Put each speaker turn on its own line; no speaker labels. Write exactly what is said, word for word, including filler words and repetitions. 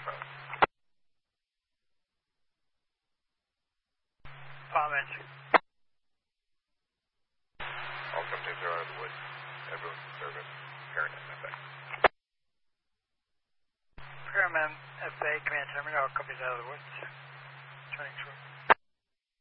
front.
Comments.
All companies are out of the woods. Everyone's in service. Paramount F A.
Paramount F A, command terminal, all companies out of the woods. Turning short.